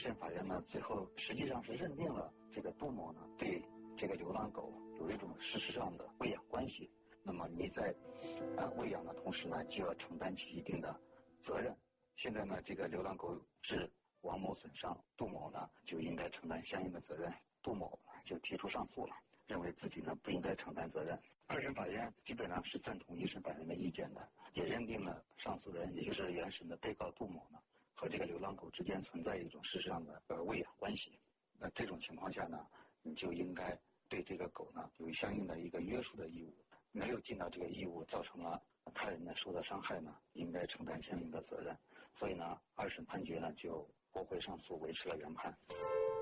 审法院呢，最后实际上是认定了这个杜某呢对这个流浪狗有一种事实上的喂养关系。那么你在喂养的同时呢，就要承担起一定的责任。现在呢，这个流浪狗致王某损伤，杜某呢就应该承担相应的责任。杜某就提出上诉了，认为自己呢不应该承担责任。二审法院基本上是赞同一审法院的意见的，也认定了上诉人，也就是原审的被告杜某呢和这个流浪狗之间存在一种事实上的喂养关系。那这种情况下呢，你就应该对这个狗呢有相应的一个约束的义务，没有尽到这个义务，造成了他人呢受到伤害呢，应该承担相应的责任。所以呢，二审判决呢就驳回上诉，维持了原判。